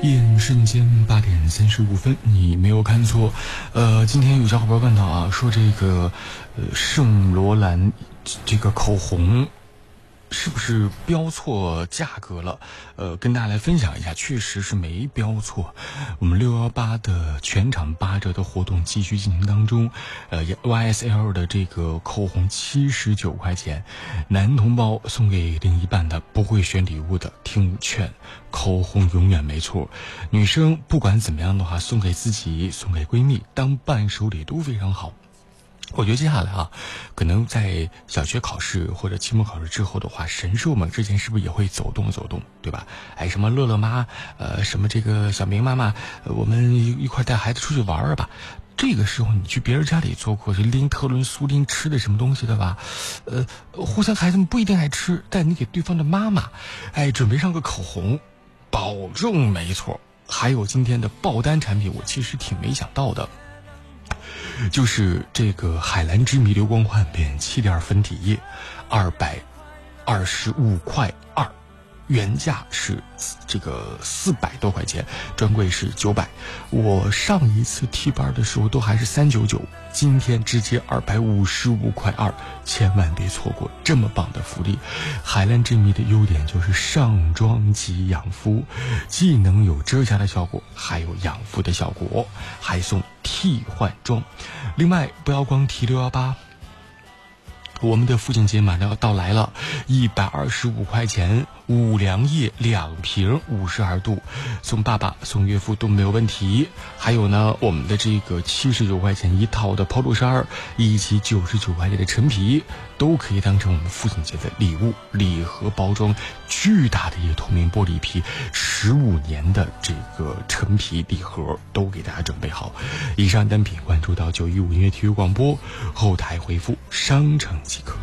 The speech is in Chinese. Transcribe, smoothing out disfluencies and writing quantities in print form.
一眼瞬间8:35，你没有看错。今天有小伙伴问到啊，说这个圣罗兰这个口红是不是标错价格了？跟大家来分享一下，确实是没标错。我们618的全场8折的活动继续进行当中。YSL 的这个口红79块钱，男同胞送给另一半的，不会选礼物的，听劝，口红永远没错。女生不管怎么样的话，送给自己，送给闺蜜，当伴手礼都非常好。我觉得接下来啊，可能在小学考试或者期末考试之后的话，神兽们之间是不是也会走动走动，对吧？哎，什么乐乐妈，什么这个小明妈妈，我们一块带孩子出去玩玩吧。这个时候你去别人家里做过就拎特仑苏拎吃的什么东西的吧，互相孩子们不一定爱吃，但你给对方的妈妈，哎，准备上个口红，保证没错。还有今天的爆单产品，我其实挺没想到的。就是这个海蓝之谜流光焕变气垫粉底液，225块2，原价是这个400多块钱，专柜是900。我上一次替班的时候都还是399，今天直接255块2，千万别错过这么棒的福利。海蓝之谜的优点就是上妆即养肤，既能有遮瑕的效果，还有养肤的效果，还送替换装。另外不要光提618，我们的父亲节马上要到来了，125块钱五粮液2瓶，52度，送爸爸送岳父都没有问题。还有呢，我们的这个79块钱一套的 polo 衫，以及99块钱的陈皮，都可以当成我们父亲节的礼物。礼盒包装巨大的一个透明玻璃皮，15年的这个陈皮礼盒都给大家准备好。以上单品关注到915音乐体育广播后台回复商城即可。